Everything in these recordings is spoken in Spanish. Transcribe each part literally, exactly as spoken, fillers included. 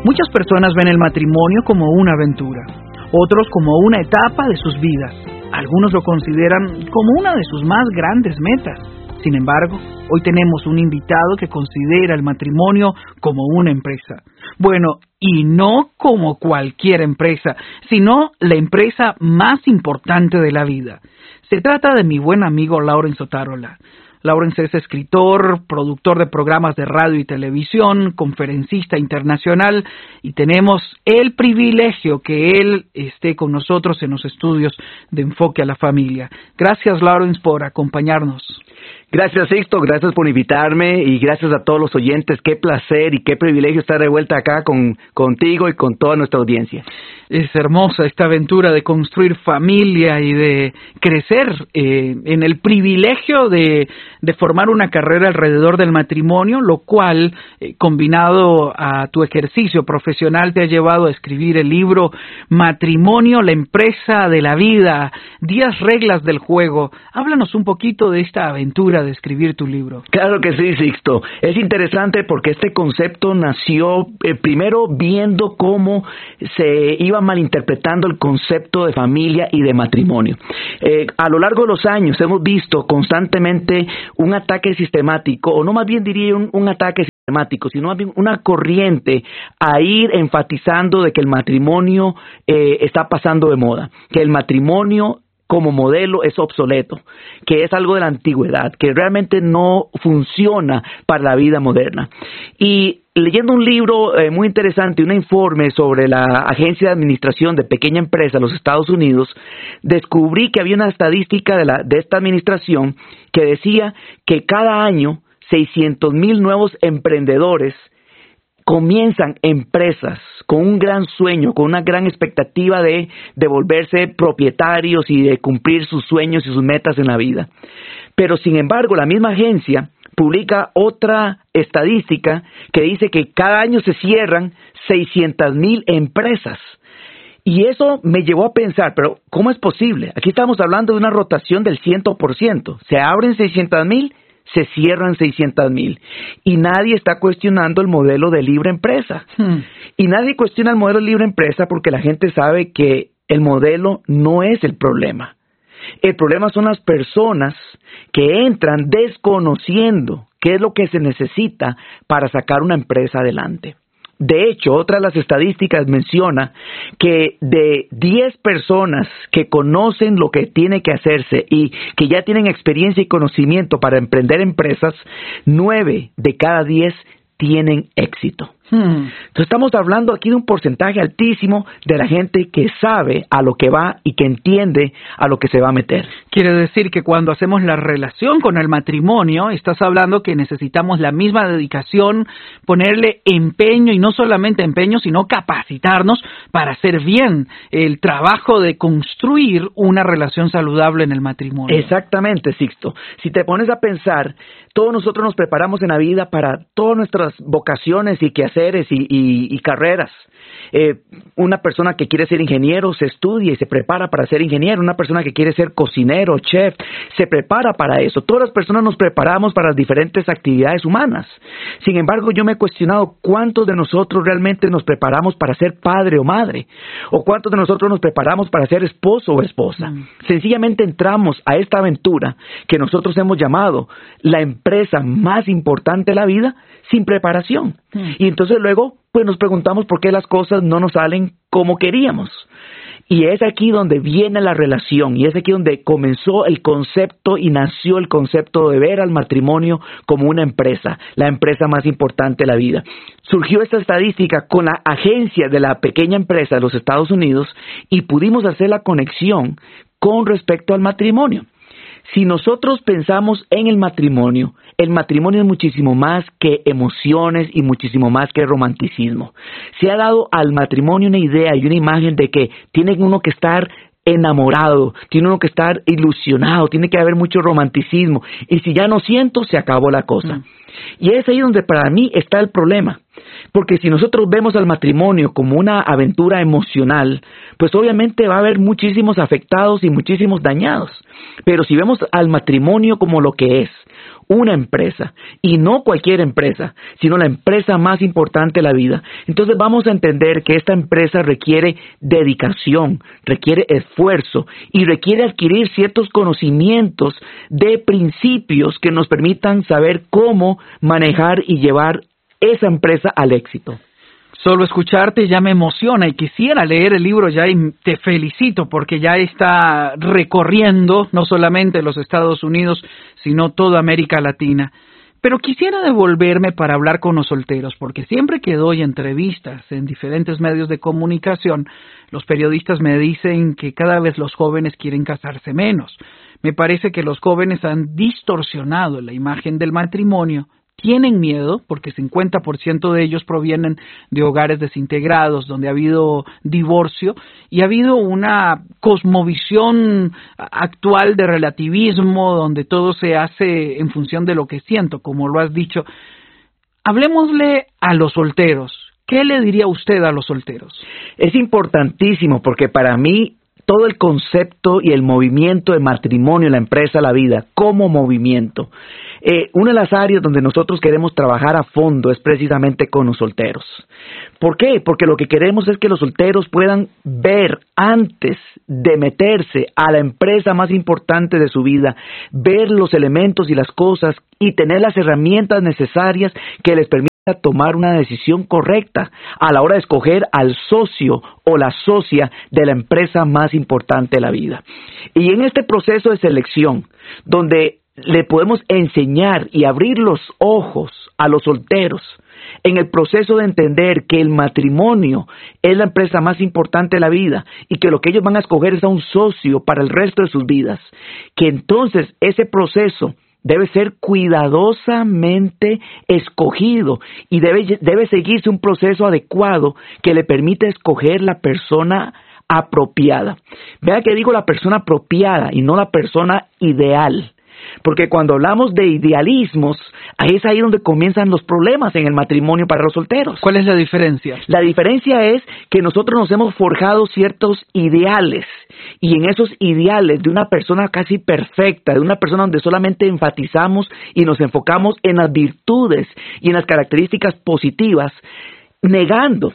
Muchas personas ven el matrimonio como una aventura, otros como una etapa de sus vidas. Algunos lo consideran como una de sus más grandes metas. Sin embargo, hoy tenemos un invitado que considera el matrimonio como una empresa. Bueno, y no como cualquier empresa, sino la empresa más importante de la vida. Se trata de mi buen amigo Lawrence Otárola. Lawrence es escritor, productor de programas de radio y televisión, conferencista internacional, y tenemos el privilegio que él esté con nosotros en los estudios de Enfoque a la Familia. Gracias, Lawrence, por acompañarnos. Gracias, Sixto, gracias por invitarme y gracias a todos los oyentes. Qué placer y qué privilegio estar de vuelta acá con, contigo y con toda nuestra audiencia. Es hermosa esta aventura de construir familia y de crecer eh, en el privilegio de, de formar una carrera alrededor del matrimonio, lo cual, eh, combinado a tu ejercicio profesional, te ha llevado a escribir el libro Matrimonio, la empresa de la vida, diez reglas del juego. Háblanos un poquito de esta aventura de escribir tu libro. Claro que sí, Sixto. Es interesante porque este concepto nació eh, primero viendo cómo se iba malinterpretando el concepto de familia y de matrimonio. Eh, a lo largo de los años hemos visto constantemente un ataque sistemático, o no más bien diría un, un ataque sistemático, sino más bien una corriente a ir enfatizando de que el matrimonio eh, está pasando de moda, que el matrimonio como modelo es obsoleto, que es algo de la antigüedad, que realmente no funciona para la vida moderna. Y leyendo un libro eh, muy interesante, un informe sobre la Agencia de Administración de Pequeña Empresa de los Estados Unidos, descubrí que había una estadística de, la, de esta administración que decía que cada año seiscientos mil nuevos emprendedores comienzan empresas con un gran sueño, con una gran expectativa de, de volverse propietarios y de cumplir sus sueños y sus metas en la vida. Pero sin embargo, la misma agencia publica otra estadística que dice que cada año se cierran seiscientas mil empresas. Y eso me llevó a pensar, pero ¿cómo es posible? Aquí estamos hablando de una rotación del cien por ciento. Se abren seiscientas mil, se cierran seiscientas mil. Y nadie está cuestionando el modelo de libre empresa. Hmm. Y nadie cuestiona el modelo de libre empresa porque la gente sabe que el modelo no es el problema. El problema son las personas que entran desconociendo qué es lo que se necesita para sacar una empresa adelante. De hecho, otra de las estadísticas menciona que de diez personas que conocen lo que tiene que hacerse y que ya tienen experiencia y conocimiento para emprender empresas, nueve de cada diez tienen éxito. Hmm. Entonces estamos hablando aquí de un porcentaje altísimo de la gente que sabe a lo que va y que entiende a lo que se va a meter. Quiere decir que cuando hacemos la relación con el matrimonio, estás hablando que necesitamos la misma dedicación, ponerle empeño, y no solamente empeño, sino capacitarnos para hacer bien el trabajo de construir una relación saludable en el matrimonio. Exactamente, Sixto. Si te pones a pensar, todos nosotros nos preparamos en la vida para todas nuestras vocaciones y quehaceres Y, y, y carreras. Eh, una persona que quiere ser ingeniero se estudia y se prepara para ser ingeniero. Una persona que quiere ser cocinero, chef, se prepara para eso. Todas las personas nos preparamos para las diferentes actividades humanas. Sin embargo, yo me he cuestionado cuántos de nosotros realmente nos preparamos para ser padre o madre, o cuántos de nosotros nos preparamos para ser esposo o esposa. Mm. Sencillamente entramos a esta aventura que nosotros hemos llamado la empresa más importante de la vida sin preparación. Mm. Y entonces luego pues nos preguntamos por qué las cosas no nos salen como queríamos. Y es aquí donde viene la relación, y es aquí donde comenzó el concepto y nació el concepto de ver al matrimonio como una empresa, la empresa más importante de la vida. Surgió esta estadística con la agencia de la pequeña empresa de los Estados Unidos y pudimos hacer la conexión con respecto al matrimonio. Si nosotros pensamos en el matrimonio, el matrimonio es muchísimo más que emociones y muchísimo más que romanticismo. Se ha dado al matrimonio una idea y una imagen de que tiene uno que estar enamorado, tiene uno que estar ilusionado, tiene que haber mucho romanticismo. Y si ya no siento, se acabó la cosa. Mm. Y es ahí donde para mí está el problema. Porque si nosotros vemos al matrimonio como una aventura emocional, pues obviamente va a haber muchísimos afectados y muchísimos dañados. Pero si vemos al matrimonio como lo que es, una empresa, y no cualquier empresa, sino la empresa más importante de la vida, entonces vamos a entender que esta empresa requiere dedicación, requiere esfuerzo y requiere adquirir ciertos conocimientos de principios que nos permitan saber cómo manejar y llevar esa empresa al éxito. Solo escucharte ya me emociona y quisiera leer el libro ya, y te felicito porque ya está recorriendo no solamente los Estados Unidos, sino toda América Latina. Pero quisiera devolverme para hablar con los solteros, porque siempre que doy entrevistas en diferentes medios de comunicación, los periodistas me dicen que cada vez los jóvenes quieren casarse menos. Me parece que los jóvenes han distorsionado la imagen del matrimonio. Tienen miedo porque cincuenta por ciento de ellos provienen de hogares desintegrados, donde ha habido divorcio y ha habido una cosmovisión actual de relativismo, donde todo se hace en función de lo que siento, como lo has dicho. Hablemosle a los solteros. ¿Qué le diría usted a los solteros? Es importantísimo porque para mí todo el concepto y el movimiento de matrimonio, la empresa, la vida, como movimiento. Eh, una de las áreas donde nosotros queremos trabajar a fondo es precisamente con los solteros. ¿Por qué? Porque lo que queremos es que los solteros puedan ver antes de meterse a la empresa más importante de su vida, ver los elementos y las cosas y tener las herramientas necesarias que les permitan tomar una decisión correcta a la hora de escoger al socio o la socia de la empresa más importante de la vida. Y en este proceso de selección, donde le podemos enseñar y abrir los ojos a los solteros en el proceso de entender que el matrimonio es la empresa más importante de la vida y que lo que ellos van a escoger es a un socio para el resto de sus vidas, que entonces ese proceso debe ser cuidadosamente escogido y debe, debe seguirse un proceso adecuado que le permita escoger la persona apropiada. Vea que digo la persona apropiada y no la persona ideal. Porque cuando hablamos de idealismos, ahí es ahí donde comienzan los problemas en el matrimonio para los solteros. ¿Cuál es la diferencia? La diferencia es que nosotros nos hemos forjado ciertos ideales, y en esos ideales de una persona casi perfecta, de una persona donde solamente enfatizamos y nos enfocamos en las virtudes y en las características positivas, negando,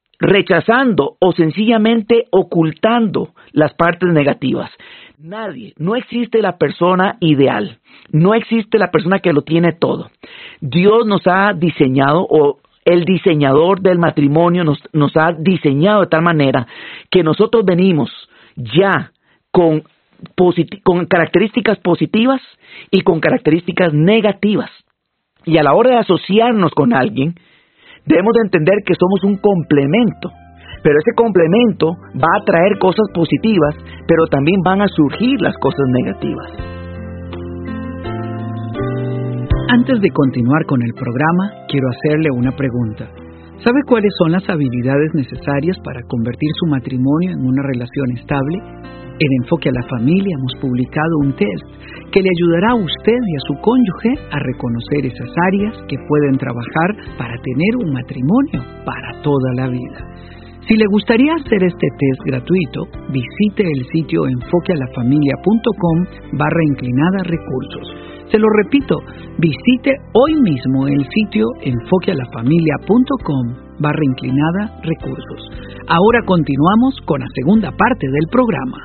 rechazando o sencillamente ocultando las partes negativas. Nadie, no existe la persona ideal, no existe la persona que lo tiene todo. Dios nos ha diseñado, o el diseñador del matrimonio nos, nos ha diseñado de tal manera que nosotros venimos ya con, posit- con características positivas y con características negativas. Y a la hora de asociarnos con alguien, debemos de entender que somos un complemento. Pero ese complemento va a traer cosas positivas, pero también van a surgir las cosas negativas. Antes de continuar con el programa, quiero hacerle una pregunta. ¿Sabe cuáles son las habilidades necesarias para convertir su matrimonio en una relación estable? En Enfoque a la Familia hemos publicado un test que le ayudará a usted y a su cónyuge a reconocer esas áreas que pueden trabajar para tener un matrimonio para toda la vida. Si le gustaría hacer este test gratuito, visite el sitio enfoquealafamilia.com barra inclinada recursos. Se lo repito, visite hoy mismo el sitio enfoquealafamilia.com barra inclinada recursos. Ahora continuamos con la segunda parte del programa.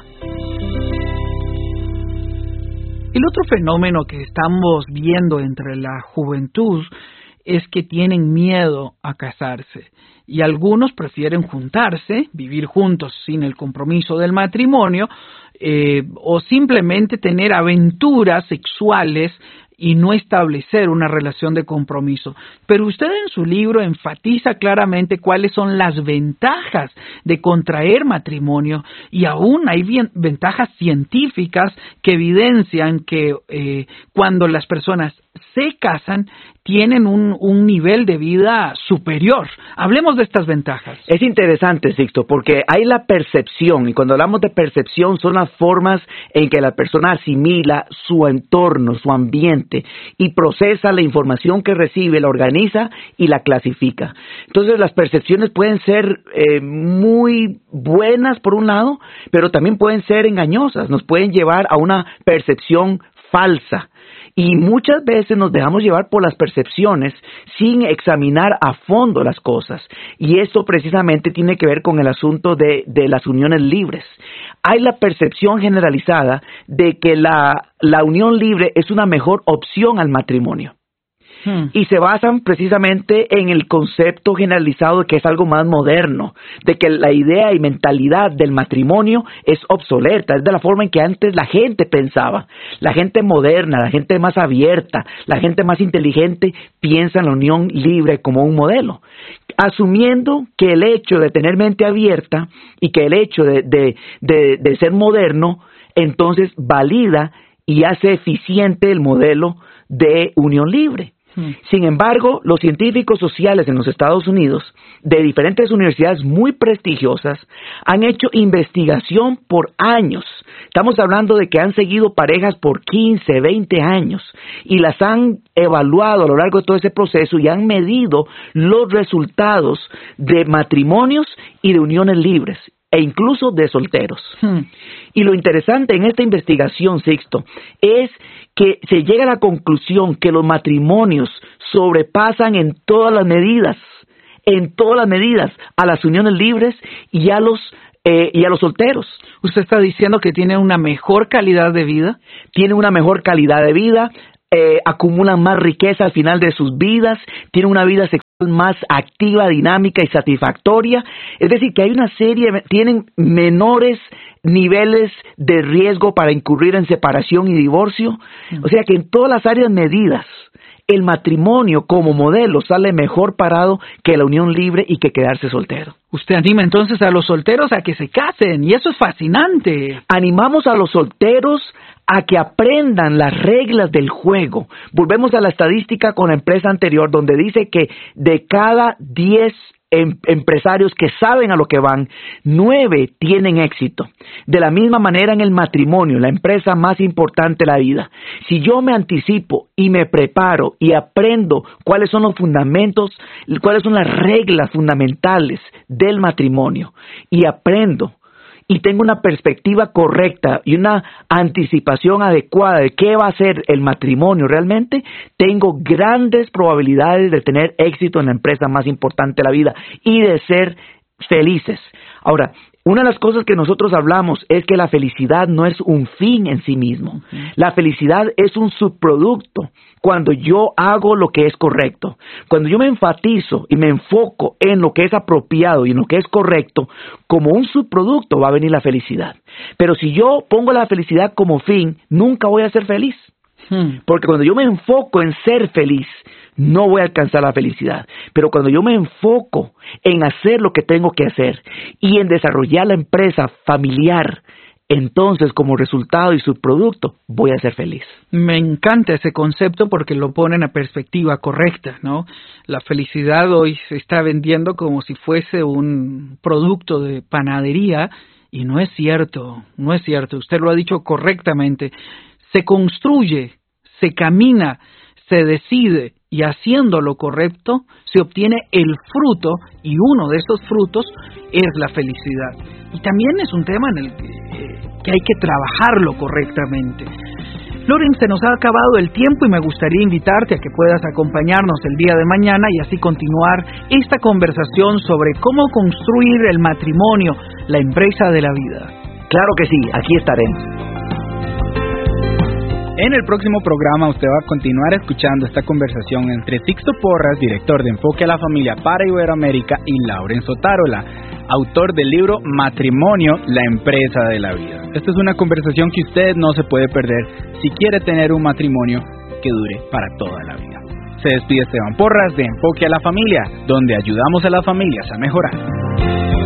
El otro fenómeno que estamos viendo entre la juventud es que tienen miedo a casarse y algunos prefieren juntarse, vivir juntos sin el compromiso del matrimonio eh, o simplemente tener aventuras sexuales y no establecer una relación de compromiso. Pero usted en su libro enfatiza claramente cuáles son las ventajas de contraer matrimonio y aún hay bien, ventajas científicas que evidencian que eh, cuando las personas se casan tienen un, un nivel de vida superior. Hablemos de estas ventajas. Es interesante, Sixto, porque hay la percepción, y cuando hablamos de percepción son las formas en que la persona asimila su entorno, su ambiente, y procesa la información que recibe, la organiza y la clasifica. Entonces las percepciones pueden ser eh, muy buenas por un lado, pero también pueden ser engañosas, nos pueden llevar a una percepción falsa. Y muchas veces nos dejamos llevar por las percepciones sin examinar a fondo las cosas. Y esto precisamente tiene que ver con el asunto de, de las uniones libres. Hay la percepción generalizada de que la, la unión libre es una mejor opción al matrimonio. Hmm. Y se basan precisamente en el concepto generalizado de que es algo más moderno, de que la idea y mentalidad del matrimonio es obsoleta, es de la forma en que antes la gente pensaba. La gente moderna, la gente más abierta, la gente más inteligente piensa en la unión libre como un modelo, asumiendo que el hecho de tener mente abierta y que el hecho de, de, de, de ser moderno, entonces valida y hace eficiente el modelo de unión libre. Sin embargo, los científicos sociales en los Estados Unidos, de diferentes universidades muy prestigiosas, han hecho investigación por años. Estamos hablando de que han seguido parejas por quince, veinte años y las han evaluado a lo largo de todo ese proceso y han medido los resultados de matrimonios y de uniones libres e incluso de solteros. Hmm. Y lo interesante en esta investigación, Sixto, es que se llega a la conclusión que los matrimonios sobrepasan en todas las medidas, en todas las medidas, a las uniones libres y a los eh, y a los solteros. ¿Usted está diciendo que tienen una mejor calidad de vida? Tienen una mejor calidad de vida, eh, acumulan más riqueza al final de sus vidas, tienen una vida sexual más activa, dinámica y satisfactoria. Es decir, que hay una serie, tienen menores niveles de riesgo para incurrir en separación y divorcio. O sea que en todas las áreas medidas, el matrimonio como modelo sale mejor parado que la unión libre y que quedarse soltero. Usted anima entonces a los solteros a que se casen, y eso es fascinante. Animamos a los solteros a que aprendan las reglas del juego. Volvemos a la estadística con la empresa anterior, donde dice que de cada diez em- empresarios que saben a lo que van, nueve tienen éxito. De la misma manera en el matrimonio, la empresa más importante de la vida. Si yo me anticipo y me preparo y aprendo cuáles son los fundamentos, cuáles son las reglas fundamentales del matrimonio, y aprendo y tengo una perspectiva correcta y una anticipación adecuada de qué va a ser el matrimonio realmente, tengo grandes probabilidades de tener éxito en la empresa más importante de la vida y de ser felices. Ahora, una de las cosas que nosotros hablamos es que la felicidad no es un fin en sí mismo. Uh-huh. La felicidad es un subproducto cuando yo hago lo que es correcto. Cuando yo me enfatizo y me enfoco en lo que es apropiado y en lo que es correcto, como un subproducto va a venir la felicidad. Pero si yo pongo la felicidad como fin, nunca voy a ser feliz. Hmm. Porque cuando yo me enfoco en ser feliz, no voy a alcanzar la felicidad. Pero cuando yo me enfoco en hacer lo que tengo que hacer y en desarrollar la empresa familiar, entonces como resultado y subproducto voy a ser feliz. Me encanta ese concepto porque lo pone en la perspectiva correcta, ¿no? La felicidad hoy se está vendiendo como si fuese un producto de panadería y no es cierto, no es cierto. Usted lo ha dicho correctamente. Se construye, se camina, se decide y haciendo lo correcto se obtiene el fruto y uno de esos frutos es la felicidad. Y también es un tema en el que, eh, que hay que trabajarlo correctamente. Loren, se nos ha acabado el tiempo y me gustaría invitarte a que puedas acompañarnos el día de mañana y así continuar esta conversación sobre cómo construir el matrimonio, la empresa de la vida. Claro que sí, aquí estaremos. En el próximo programa usted va a continuar escuchando esta conversación entre Sixto Porras, director de Enfoque a la Familia para Iberoamérica, y Lauren Sotárola, autor del libro Matrimonio, la empresa de la vida. Esta es una conversación que usted no se puede perder si quiere tener un matrimonio que dure para toda la vida. Se despide Esteban Porras de Enfoque a la Familia, donde ayudamos a las familias a mejorar.